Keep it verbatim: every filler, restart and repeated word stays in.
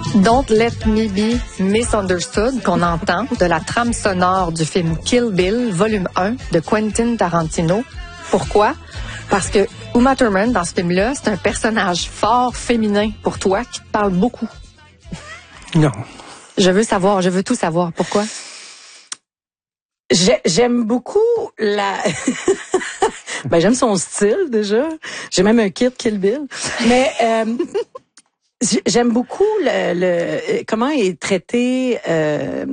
Don't Let Me Be Misunderstood qu'on entend de la trame sonore du film Kill Bill, volume un de Quentin Tarantino. Pourquoi? Parce que Uma Thurman, dans ce film-là, c'est un personnage fort féminin pour toi qui te parle beaucoup. Non. Je veux savoir, je veux tout savoir. Pourquoi? J'aime beaucoup la... ben, j'aime son style, déjà. J'ai même un kit Kill Bill. Mais... Euh... J'aime beaucoup le, le comment est traité euh,